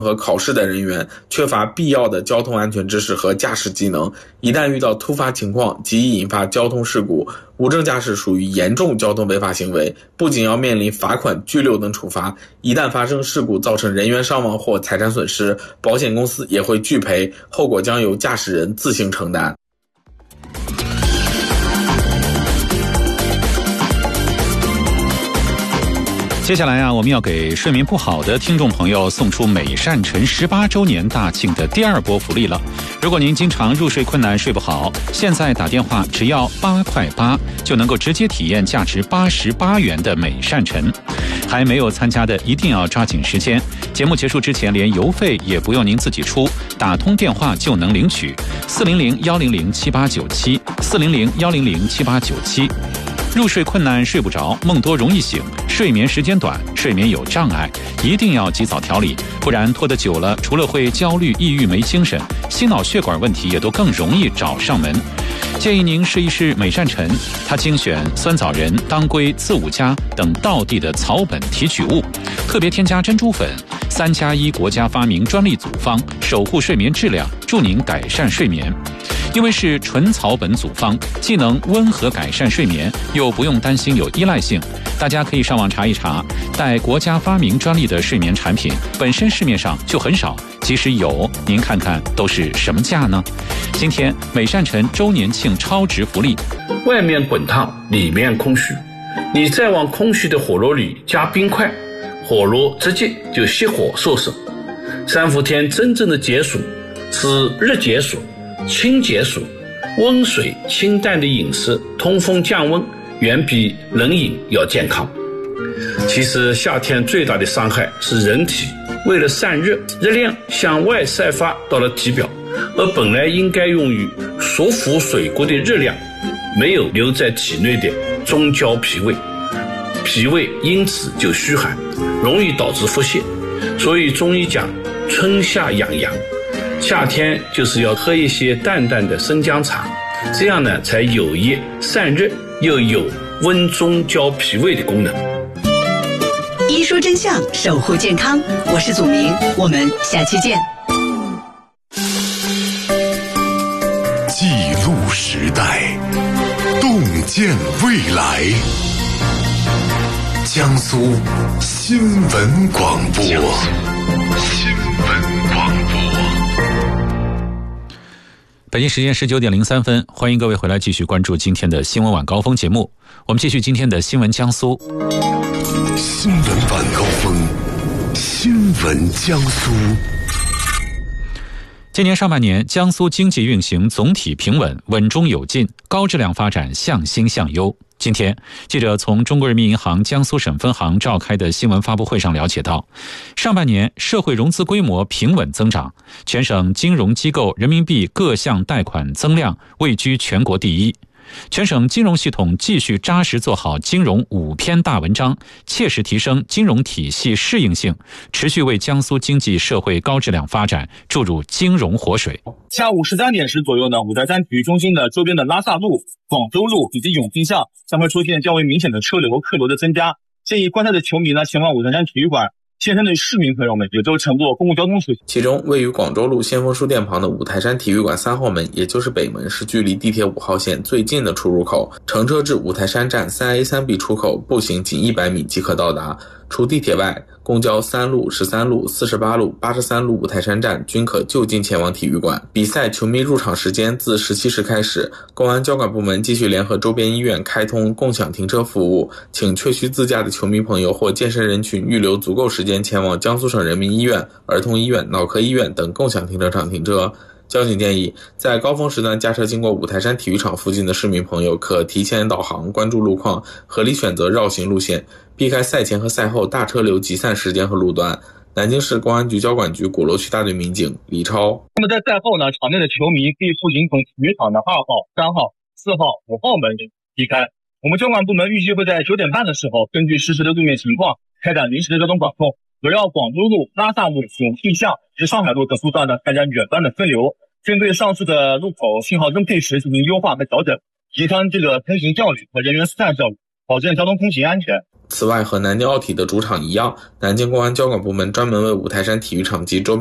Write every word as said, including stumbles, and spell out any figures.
和考试的人员缺乏必要的交通安全知识和驾驶技能，一旦遇到突发情况，极易引发交通事故。无证驾驶属于严重交通违法行为，不仅要面临罚款、拘留等处罚，一旦发生事故造成人员伤亡或财产损失，保险公司也会拒赔，后果将由驾驶人自行承担。 接下来啊，我们要给睡眠不好的听众朋友送出美善辰十八周年大庆的第二波福利了。如果您经常入睡困难、睡不好，现在打电话只要八块八，就能够直接体验价值八十八元的美善辰。还没有参加的一定要抓紧时间，节目结束之前连邮费也不用您自己出，打通电话就能领取。四零零幺零零七八九七，四零零幺零零七八九七。入睡困难、睡不着，梦多容易醒，睡眠时间短，睡眠有障碍，一定要及早调理，不然拖得久了，除了会焦虑、抑郁、没精神，心脑血管问题也都更容易找上门。建议您试一试美善辰，它精选酸枣仁、当归、刺五加等道地的草本提取物，特别添加珍珠粉，三加一国家发明专利组方，守护睡眠质量，助您改善睡眠。因为是纯草本组方，既能温和改善睡眠，又不用担心有依赖性，大家可以上网查一查，带国家发明专利的睡眠产品本身市面上就很少，即使有，您看看都是什么价呢？今天美善辰周年庆超值福利， 外面滚烫，里面空虚，你再往空虚的火炉里加冰块，火炉直接就熄火受损。三伏天真正的解暑是热解暑、清解暑，温水清淡的饮食，通风降温，远比冷饮要健康。其实夏天最大的伤害是人体为了散热，热量向外散发到了体表，而本来应该用于熟腐水果的热量没有留在体内的中焦脾胃，脾胃因此就虚寒，容易导致腹泻。所以中医讲春夏养阳，夏天就是要喝一些淡淡的生姜茶，这样呢才有益散热，又有温中焦脾胃的功能。 医说真相，守护健康，我是祖明，我们下期见。 记录时代，洞见未来。江苏新闻广播，新闻广播。 北京时间十九点零三分，欢迎各位回来继续关注今天的新闻晚高峰节目。我们继续今天的新闻江苏。 新闻晚高峰，新闻江苏。 今年上半年，江苏经济运行总体平稳，稳中有进，高质量发展向新向优。今天，记者从中国人民银行江苏省分行召开的新闻发布会上了解到，上半年社会融资规模平稳增长，全省金融机构人民币各项贷款增量位居全国第一。全省金融系统继续扎实做好金融五篇大文章，切实提升金融体系适应性，持续为江苏经济社会高质量发展注入金融活水。 下午十三点时左右呢，五台山体育中心的周边的拉萨路、广州路以及永定巷将会出现较为明显的车流客流的增加，建议观赛的球迷呢前往五台山体育馆，现身的市民朋友们也都乘坐公共交通出行。 其中位于广州路先锋书店旁的五台山体育馆三号门，也就是北门，是距离地铁五号线最近的出入口，乘车至五台山站 三 A 三 B 出口步行仅一百米即可到达。除地铁外，公交三路、十三路、四十八路、八十三路五台山站均可就近前往体育馆。比赛球迷入场时间自十七时开始，公安交管部门继续联合周边医院开通共享停车服务，请确需自驾的球迷朋友或健身人群预留足够时间前往江苏省人民医院、儿童医院、脑科医院等共享停车场停车。交警建议，在高峰时段驾车经过五台山体育场附近的市民朋友可提前导航，关注路况，合理选择绕行路线，避开赛前和赛后大车流集散时间和路段。南京市公安局交管局鼓楼区大队民警李超。 那么在赛后呢，场内的球迷可以步行从体育场的二号、三号、四号、五号门离开。我们交管部门预计会在九点半的时候，根据实时的路面情况，开展临时的交通管控，围绕广州路、拉萨路、永定巷及上海路等路段呢，开展远端的分流。针对上述的路口信号分配时进行优化和调整，提升这个通行效率和人员疏散效率，保证交通通行安全。 此外，和南京奥体的主场一样，南京公安交管部门专门为五台山体育场及周